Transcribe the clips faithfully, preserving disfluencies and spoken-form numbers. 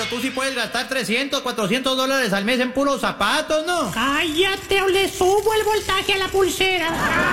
tú sí puedes gastar trescientos, cuatrocientos dólares al mes en puros zapatos, ¿no? Cállate o le subo el voltaje a la pulsera.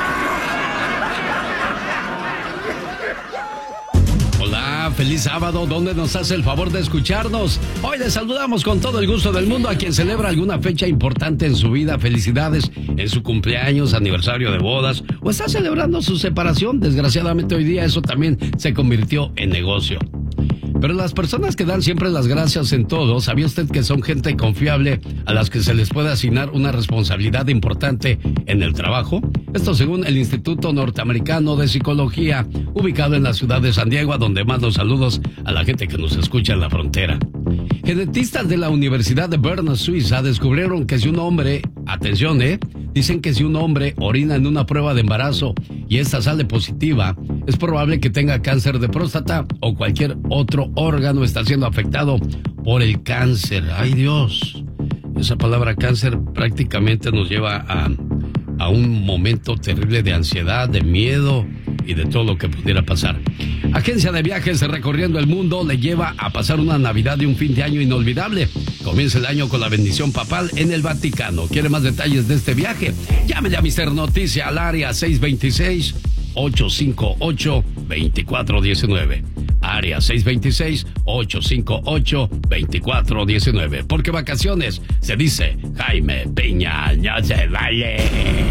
Hola, feliz sábado, ¿dónde nos hace el favor de escucharnos? Hoy les saludamos con todo el gusto del mundo a quien celebra alguna fecha importante en su vida. Felicidades en su cumpleaños, aniversario de bodas o está celebrando su separación. Desgraciadamente hoy día eso también se convirtió en negocio. Pero las personas que dan siempre las gracias en todo, ¿sabía usted que son gente confiable a las que se les puede asignar una responsabilidad importante en el trabajo? Esto según el Instituto Norteamericano de Psicología, ubicado en la ciudad de San Diego, a donde mando saludos a la gente que nos escucha en la frontera. Genetistas de la Universidad de Bern, Suiza, descubrieron que si un hombre, atención, eh, dicen que si un hombre orina en una prueba de embarazo y esta sale positiva, es probable que tenga cáncer de próstata o cualquier otro órgano está siendo afectado por el cáncer. ¡Ay, Dios! Esa palabra cáncer prácticamente nos lleva a, a un momento terrible de ansiedad, de miedo y de todo lo que pudiera pasar. Agencia de viajes recorriendo el mundo le lleva a pasar una Navidad y un fin de año inolvidable. Comienza el año con la bendición papal en el Vaticano. ¿Quiere más detalles de este viaje? Llámele a mister Noticia al área seis dos seis, ocho cinco ocho, dos cuatro uno nueve. Área seis dos seis, ocho cinco ocho, dos cuatro uno nueve. Porque vacaciones se dice Jaime Piña, ya se vale.